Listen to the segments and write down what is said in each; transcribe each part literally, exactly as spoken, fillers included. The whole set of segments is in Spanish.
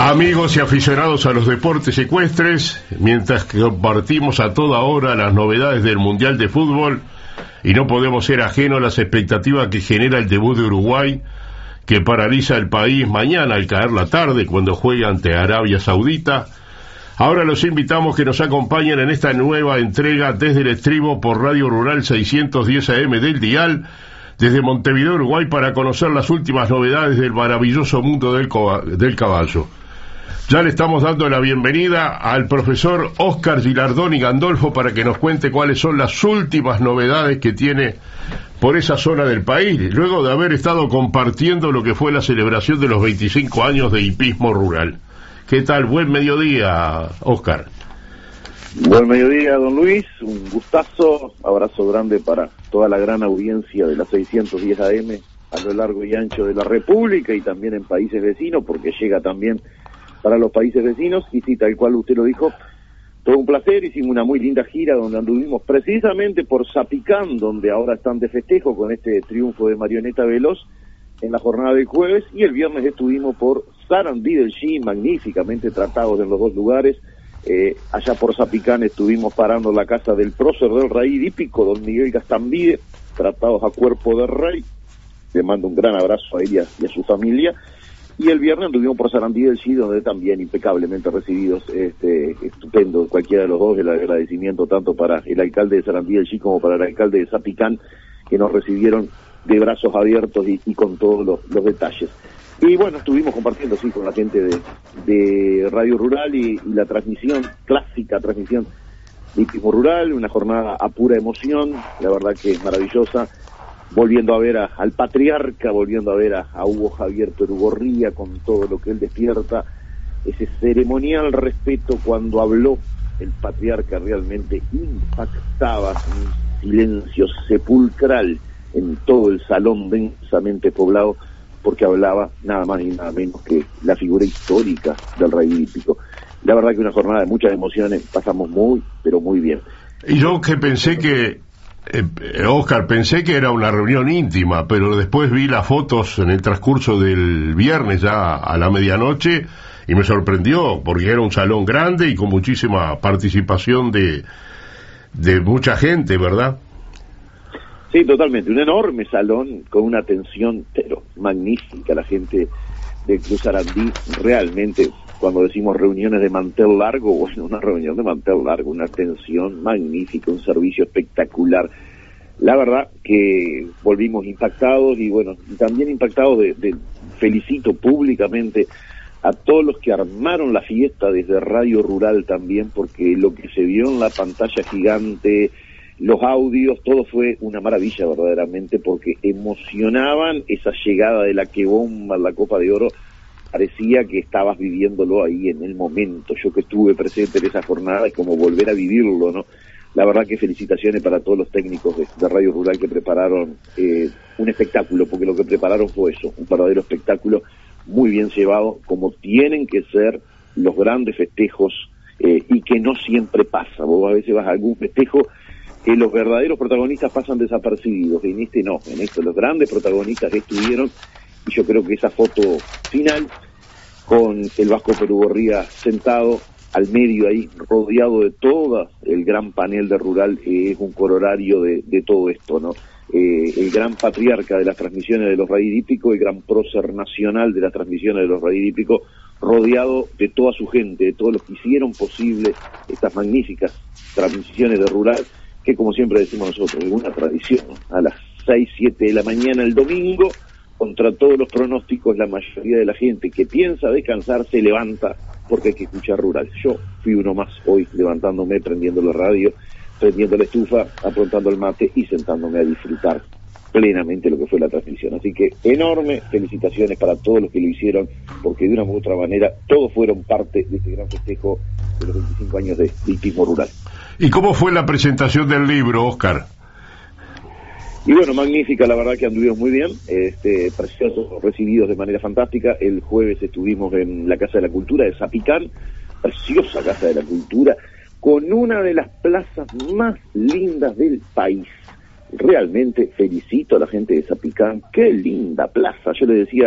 Amigos y aficionados a los deportes ecuestres, mientras que compartimos a toda hora las novedades del Mundial de Fútbol, y no podemos ser ajenos a las expectativas que genera el debut de Uruguay, que paraliza el país mañana al caer la tarde cuando juegue ante Arabia Saudita. Ahora los invitamos que nos acompañen en esta nueva entrega desde el estribo por Radio Rural seiscientos diez A M del dial, desde Montevideo, Uruguay, para conocer las últimas novedades del maravilloso mundo del, del caballo. Ya le estamos dando la bienvenida al profesor Óscar Gilardoni Gandolfo para que nos cuente cuáles son las últimas novedades que tiene por esa zona del país, luego de haber estado compartiendo lo que fue la celebración de los veinticinco años de hipismo rural. ¿Qué tal? Buen mediodía, Óscar. Buen mediodía, don Luis. Un gustazo. Abrazo grande para toda la gran audiencia de la seiscientos diez A M a lo largo y ancho de la República y también en países vecinos, porque llega también para los países vecinos. Y sí, tal cual usted lo dijo, todo un placer. Hicimos una muy linda gira donde anduvimos precisamente por Zapicán, donde ahora están de festejo con este triunfo de Marioneta Veloz en la jornada del jueves, y el viernes estuvimos por Sarandí del Chi, magníficamente tratados en los dos lugares. Eh, allá por Zapicán estuvimos parando la casa del prócer del rey hípico, don Miguel Gastambide, tratados a cuerpo de rey. Le mando un gran abrazo a ella y a su familia. Y el viernes anduvimos por Sarandí del Chi, donde también impecablemente recibidos, este, estupendo, cualquiera de los dos, el agradecimiento tanto para el alcalde de Sarandí del Chi como para el alcalde de Zapicán, que nos recibieron de brazos abiertos y, y con todos los, los detalles. Y bueno, estuvimos compartiendo, sí, con la gente de, de Radio Rural y, y la transmisión, clásica transmisión de hipismo rural, una jornada a pura emoción, la verdad que es maravillosa, volviendo a ver a, al patriarca, volviendo a ver a, a Hugo Javier Perugorría con todo lo que él despierta, ese ceremonial respeto cuando habló el patriarca realmente impactaba, un silencio sepulcral en todo el salón densamente poblado, porque hablaba nada más y nada menos que la figura histórica del rey hípico. La verdad que una jornada de muchas emociones, pasamos muy, pero muy bien. Y yo que pensé que, eh, Óscar, pensé que era una reunión íntima, pero después vi las fotos en el transcurso del viernes ya a la medianoche y me sorprendió, porque era un salón grande y con muchísima participación de, de mucha gente, ¿verdad? Sí, totalmente, un enorme salón con una atención pero magnífica. La gente de Cruz Sarandí realmente, cuando decimos reuniones de mantel largo, bueno, una reunión de mantel largo, una atención magnífica, un servicio espectacular. La verdad que volvimos impactados y bueno, también impactados de, de felicito públicamente a todos los que armaron la fiesta desde Radio Rural también, porque lo que se vio en la pantalla gigante, los audios, todo fue una maravilla verdaderamente, porque emocionaban esa llegada de la que bomba en la Copa de Oro. Parecía que estabas viviéndolo ahí en el momento. Yo que estuve presente en esa jornada, es como volver a vivirlo, ¿no? La verdad que felicitaciones para todos los técnicos de, de Radio Rural que prepararon eh, un espectáculo, porque lo que prepararon fue eso, un verdadero espectáculo muy bien llevado, como tienen que ser los grandes festejos, eh, y que no siempre pasa. Vos a veces vas a algún festejo que los verdaderos protagonistas pasan desapercibidos, en este no, en esto los grandes protagonistas estuvieron, y yo creo que esa foto final, con el Vasco Perugorría sentado al medio ahí, rodeado de todo el gran panel de Rural, eh, es un corolario de, de todo esto, ¿no? Eh, el gran patriarca de las transmisiones de los reyes hípicos, el gran prócer nacional de las transmisiones de los reyes hípicos, rodeado de toda su gente, de todos los que hicieron posible estas magníficas transmisiones de Rural, que como siempre decimos nosotros, es una tradición, a las seis, siete de la mañana el domingo, contra todos los pronósticos, la mayoría de la gente que piensa descansar se levanta porque hay que escuchar Rural. Yo fui uno más hoy, levantándome, prendiendo la radio, prendiendo la estufa, aprontando el mate y sentándome a disfrutar plenamente lo que fue la transmisión. Así que enorme felicitaciones para todos los que lo hicieron, porque de una u otra manera todos fueron parte de este gran festejo de los veinticinco años de hipismo rural. ¿Y cómo fue la presentación del libro, Óscar? Y bueno, magnífica, la verdad que anduvimos muy bien, este, preciosos, recibidos de manera fantástica. El jueves estuvimos en la Casa de la Cultura de Zapicán, preciosa Casa de la Cultura, con una de las plazas más lindas del país. Realmente felicito a la gente de Zapicán, qué linda plaza. Yo le decía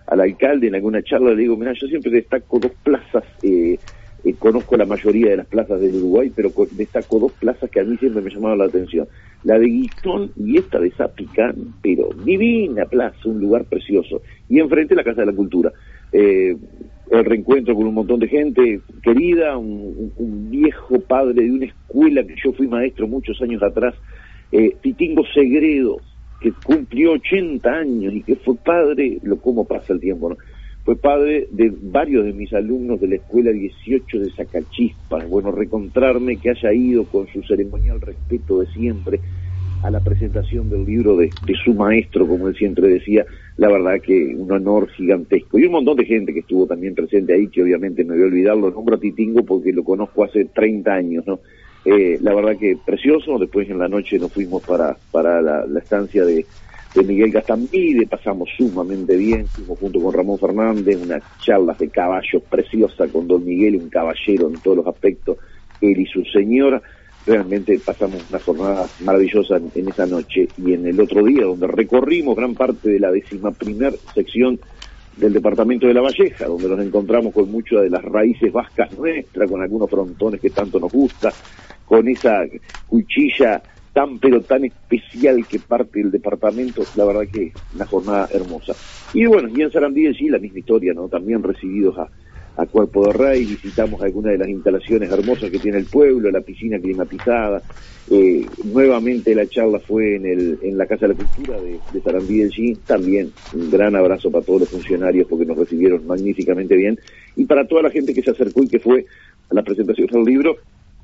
al alcalde en alguna charla, le digo, mira, yo siempre destaco dos plazas, eh, eh, conozco la mayoría de las plazas del Uruguay, pero con, destaco dos plazas que a mí siempre me llamaron la atención, la de Guistón y esta de Zapicán, pero divina plaza, un lugar precioso, y enfrente la Casa de la Cultura. Eh, el reencuentro con un montón de gente querida, un, un viejo padre de una escuela que yo fui maestro muchos años atrás, eh, Titingo Segredo, que cumplió ochenta años y que fue padre, lo cómo pasa el tiempo, ¿no? Fue padre de varios de mis alumnos de la escuela dieciocho de Sacachispas. Bueno, recontrarme que haya ido con su ceremonial respeto de siempre a la presentación del libro de, de su maestro, como él siempre decía, la verdad que un honor gigantesco. Y un montón de gente que estuvo también presente ahí, que obviamente me voy a olvidar, lo nombro a Titingo porque lo conozco hace treinta años, ¿no? Eh, la verdad que precioso. Después en la noche nos fuimos para, para la, la estancia de, de Miguel Gastambide, pasamos sumamente bien, fuimos junto con Ramón Fernández, unas charlas de caballos preciosas con don Miguel, un caballero en todos los aspectos, él y su señora. Realmente pasamos una jornada maravillosa en, en esa noche, y en el otro día donde recorrimos gran parte de la décima primer sección del departamento de La Valleja, donde nos encontramos con muchas de las raíces vascas nuestras, con algunos frontones que tanto nos gusta, con esa cuchilla tan pero tan especial que parte del departamento. La verdad que una jornada hermosa. Y bueno, y en Sarandí sí la misma historia, ¿no? También recibidos a a Cuerpo de Rey, visitamos algunas de las instalaciones hermosas que tiene el pueblo, la piscina climatizada. Eh, nuevamente la charla fue en el en la Casa de la Cultura de, de Sarandí del G. También un gran abrazo para todos los funcionarios porque nos recibieron magníficamente bien, y para toda la gente que se acercó y que fue a la presentación del libro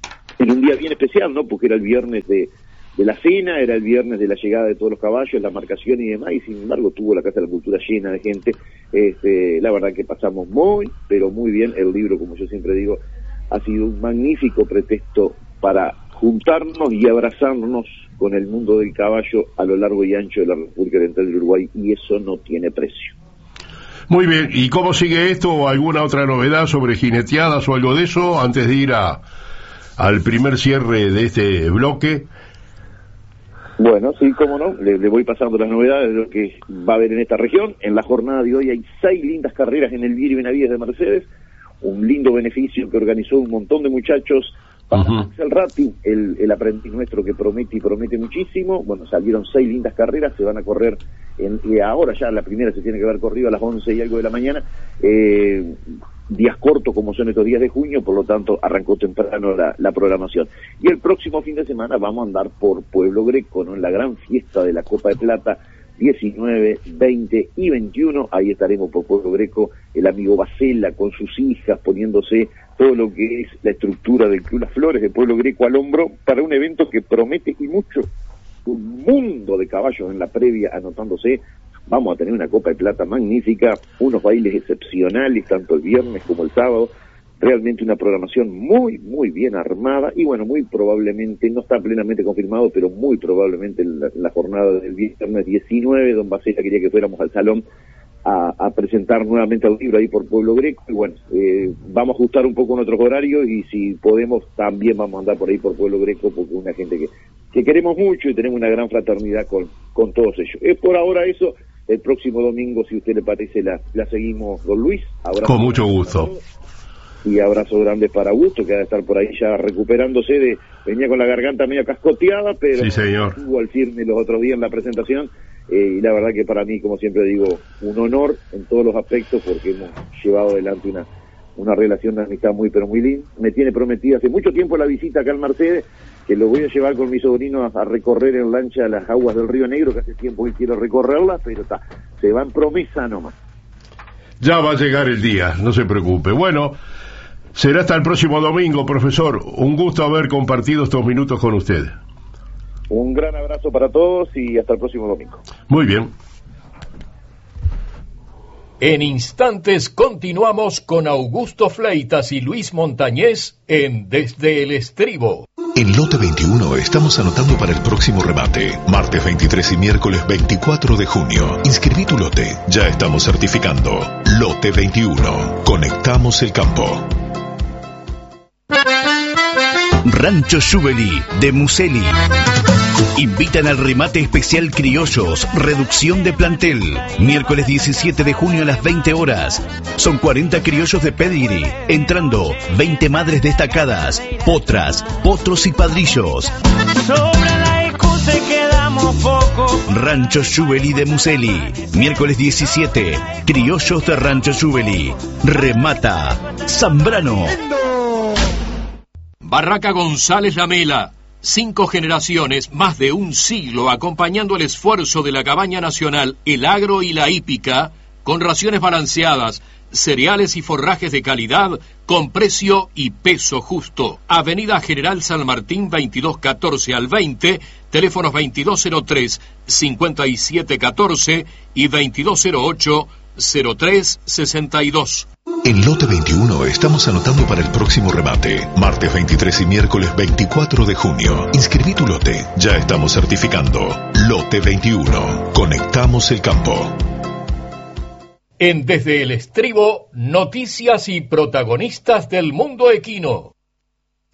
en un día bien especial, ¿no? Porque era el viernes de de la cena, era el viernes de la llegada de todos los caballos, la marcación y demás, y sin embargo tuvo la Casa de la Cultura llena de gente. Este, la verdad que pasamos muy, pero muy bien. El libro, como yo siempre digo, ha sido un magnífico pretexto para juntarnos y abrazarnos con el mundo del caballo a lo largo y ancho de la República Oriental del Uruguay, y eso no tiene precio. Muy bien, ¿y cómo sigue esto? ¿O alguna otra novedad sobre jineteadas o algo de eso antes de ir a al primer cierre de este bloque? Bueno, sí, cómo no, le, le voy pasando las novedades de lo que va a haber en esta región. En la jornada de hoy hay seis lindas carreras en el Vieri Benavides de Mercedes, un lindo beneficio que organizó un montón de muchachos para uh-huh. Axel Ratti, el, el aprendiz nuestro que promete y promete muchísimo. Bueno, salieron seis lindas carreras, se van a correr, en, y ahora ya la primera se tiene que haber corrido a las once y algo de la mañana, eh, días cortos como son estos días de junio, por lo tanto arrancó temprano la, la programación. Y el próximo fin de semana vamos a andar por Pueblo Greco, ¿no? En la gran fiesta de la Copa de Plata, diecinueve, veinte y veintiuno, ahí estaremos por Pueblo Greco, el amigo Bacela con sus hijas poniéndose todo lo que es la estructura del Club Las Flores de Pueblo Greco al hombro para un evento que promete y mucho, un mundo de caballos en la previa anotándose. Vamos a tener una Copa de Plata magnífica, unos bailes excepcionales, tanto el viernes como el sábado, realmente una programación muy, muy bien armada, y bueno, muy probablemente, no está plenamente confirmado, pero muy probablemente en la, la jornada del viernes diecinueve, don Bacela quería que fuéramos al salón a, a presentar nuevamente el libro ahí por Pueblo Greco, y bueno, eh, vamos a ajustar un poco nuestros horarios, y si podemos también vamos a andar por ahí por Pueblo Greco, porque una gente que, que queremos mucho y tenemos una gran fraternidad con, con todos ellos. Es por ahora eso. El próximo domingo, si a usted le parece, la, la seguimos, don Luis. Abrazo con mucho gusto. Y abrazo grande para Augusto, que va a estar por ahí ya recuperándose de... Venía con la garganta medio cascoteada, pero sí, señor, estuvo al firme los otros días en la presentación. Eh, y la verdad que para mí, como siempre digo, un honor en todos los aspectos, porque hemos llevado adelante una, una relación de amistad muy, pero muy linda. Me tiene prometida hace mucho tiempo la visita acá al Mercedes, que lo voy a llevar con mi sobrino a, a recorrer en lancha las aguas del Río Negro, que hace tiempo que quiero recorrerlas, pero está, se va en promesa nomás. Ya va a llegar el día, no se preocupe. Bueno, será hasta el próximo domingo, profesor. Un gusto haber compartido estos minutos con usted. Un gran abrazo para todos y hasta el próximo domingo. Muy bien. En instantes continuamos con Augusto Fleitas y Luis Montañés en Desde el Estribo. En Lote veintiuno estamos anotando para el próximo remate, martes veintitrés y miércoles veinticuatro de junio. Inscribí tu lote, ya estamos certificando. Lote veintiuno, conectamos el campo. Rancho Juveli de Museli. Invitan al remate especial Criollos, reducción de plantel. Miércoles diecisiete de junio a las veinte horas. Son cuarenta criollos de pedigree, entrando veinte madres destacadas, potras, potros y padrillos. Sobre la excusa quedamos poco. Rancho Juveli de Museli. Miércoles diecisiete, Criollos de Rancho Juveli. Remata Zambrano. Barraca González Lamela. Cinco generaciones, más de un siglo, acompañando el esfuerzo de la cabaña nacional, el agro y la hípica, con raciones balanceadas, cereales y forrajes de calidad, con precio y peso justo. Avenida General San Martín, veintidós catorce al veinte, teléfonos veintidós cero tres, cincuenta y siete catorce y veintidós cero ocho, cero tres sesenta y dos. En Lote veintiuno estamos anotando para el próximo remate, martes veintitrés y miércoles veinticuatro de junio. Inscribí tu lote, ya estamos certificando. Lote veintiuno, conectamos el campo. En Desde el Estribo, noticias y protagonistas del mundo equino.